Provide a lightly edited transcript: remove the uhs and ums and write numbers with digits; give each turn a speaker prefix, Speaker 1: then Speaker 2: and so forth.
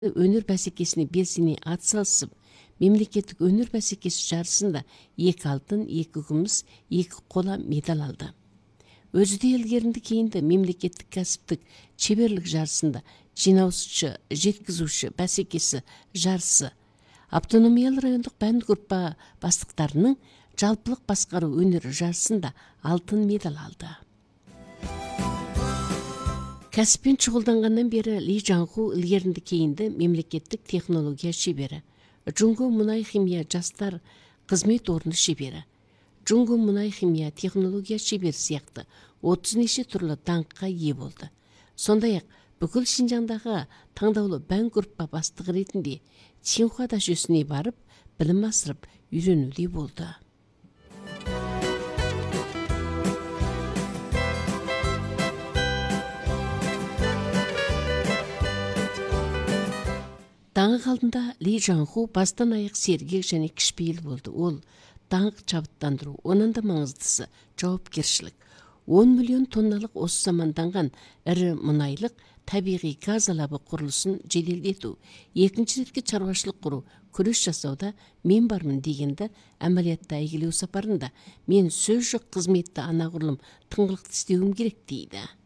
Speaker 1: өнер бәсекесіне белсене атсалысып, мемлекеттік өнер бәсекесі жарысында 2 алтын, 2 күміс, 2 қола медаль алды. Өзі де илгерінді кейінді мемлекеттік кәсіптік шеберлік жарысында жинаусшы, жеткізуші бәсекесі жарысы, автономиялы райондық бәнд группа бастықтарының жалпылық басқару өнері жарысында алтын медаль алды. Кәсіппен шұғылданғаннан бері Ли Жаңху илгерінді кейінді мемлекеттік технология шебері, Джунго мұнай химия жастар қызмет орны шебері, Джунго мұнай химия технология шебері сияқты 30 неше түрлі даңққа ие болды. Сондай-ақ бүкіл Шинжаңдағы таңдаулы бән группа бастығы ретінде Синхуа дажөсіне барып, білім асырып, үйренуде болды. Даңқ алдында Ли Жаңху бастан аяқ сергек және кішіпейіл болды. Ол даңқ жабыттандыру, онан да маңыздысы жауапкершілік. 10 миллион тонналық осы заманданған ірі мұнайлық табиғи газ алабы құрылысын жеделдету, екінші ретке шаруашылық құру, күрес жасауда мен бармын дегенді әмәлиятта әйгілеу сапарында мен сөз жоқ қызметті анағұрлым тыңғылықты істеуім керек дейді.